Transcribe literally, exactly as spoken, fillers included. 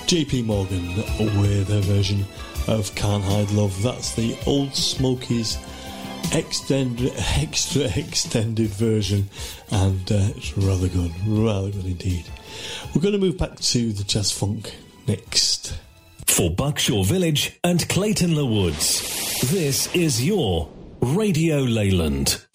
J P Morgan with a version of Can't Hide Love. That's the Old Smokies extended, extra extended version, and uh, it's rather good, rather good indeed. We're going to move back to the jazz funk next. For Buckshaw Village and Clayton Le Woods, this is your Radio Leyland.